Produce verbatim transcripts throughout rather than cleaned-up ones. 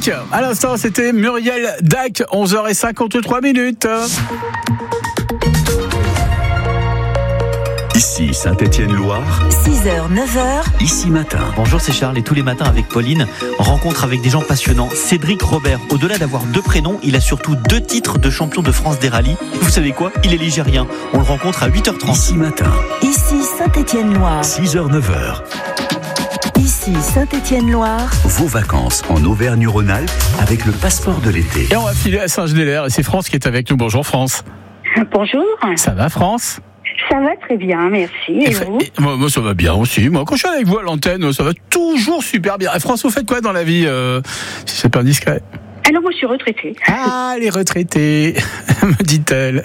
Dac. À l'instant, c'était Muriel Dac, onze heures cinquante-trois minutes. Ici Saint-Étienne-Loire, six heures, neuf heures. Ici Matin. Bonjour, c'est Charles et tous les matins avec Pauline, rencontre avec des gens passionnants. Cédric Robert, au-delà d'avoir deux prénoms, il a surtout deux titres de champion de France des rallyes. Vous savez quoi ? Il est ligérien. On le rencontre à huit heures trente. Ici Matin. Ici Saint-Étienne-Loire. six heures, neuf heures. Ici Saint-Étienne-Loire. Vos vacances en Auvergne-Rhône-Alpes avec le passeport de l'été. Et on va filer à Saint-Genélaire et c'est France qui est avec nous. Bonjour France. Bonjour. Ça va France ? Ça va très bien, merci. Et, Et vous et, moi, moi, ça va bien aussi. Moi, quand je suis avec vous à l'antenne, ça va toujours super bien. Et France, vous faites quoi dans la vie, euh, si c'est pas indiscret ? Alors moi je suis retraitée. Ah, les retraités, me dit-elle.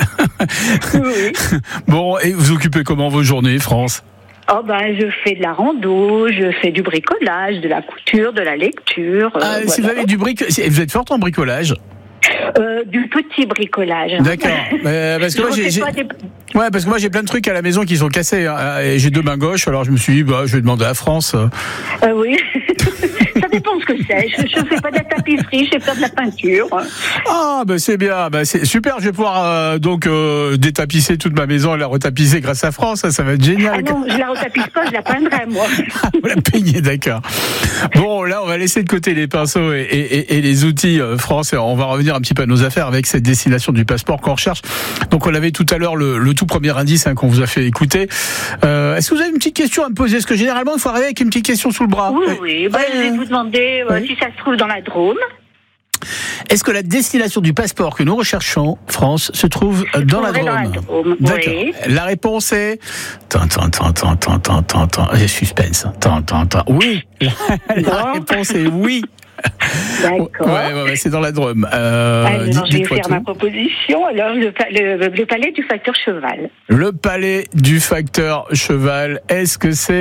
Oui. Bon, et vous occupez comment vos journées, France ? Oh ben je fais de la rando, je fais du bricolage, de la couture, de la lecture. Ah, euh, si voilà. vous avez du bric, vous êtes forte en bricolage ? Euh, du petit bricolage. D'accord. Euh, parce que Je moi, j'ai, refais j'ai... pas des- Ouais, parce que moi j'ai plein de trucs à la maison qui sont cassés hein, et j'ai deux mains gauches, alors je me suis dit bah je vais demander à France. Euh, oui. Ça dépend ce que c'est. Je, je fais pas de la tapisserie, je fais faire de la peinture. Ah bah c'est bien, bah c'est super, je vais pouvoir euh, donc euh, détapisser toute ma maison et la retapisser grâce à France, ça, ça va être génial. Ah non, je la retapisse pas, je la peindrai moi. Vous la peignez, d'accord. Bon, là, on va laisser de côté les pinceaux et, et, et les outils euh, France et on va revenir un petit peu à nos affaires avec cette destination du passeport qu'on recherche. Donc, on avait tout à l'heure le, le tout premier indice hein, qu'on vous a fait écouter. Euh, est-ce que vous avez une petite question à me poser ? Parce que généralement, il faut arriver avec une petite question sous le bras. Oui, oui. Ben, je vais vous demander euh, oui. si ça se trouve dans la Drôme. Est-ce que la destination du passeport que nous recherchons, France, se trouve dans la trouverait dans la Drôme ? Drôme, D'accord. oui. La réponse est... Tant, tant, tant, tant, tant, tant, tant, tant. J'ai suspense. Tant, tant, tant. Oui. La, la Non. réponse est oui. D'accord. Ouais, ouais, ouais, c'est dans la Drôme. Euh, Alors, dites- je vais dites-moi faire tout. ma proposition. Alors, le, pa- le, le palais du facteur cheval. Le palais du facteur cheval, est-ce que c'est